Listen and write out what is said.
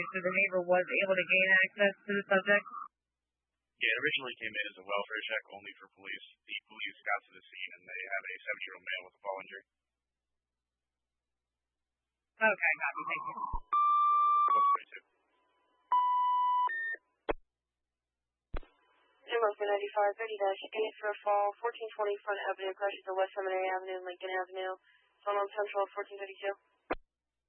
So the neighbor was able to gain access to the subject? Yeah, it originally came in as a welfare check only for police. The police got to the scene and they have a 70-year-old male with a fall injury. Okay, copy. Thank you. What's 22? Timber 9530-8 for a fall, 1420 Front Avenue, crashes to West Seminary Avenue, Lincoln Avenue. Phone on Central 1432.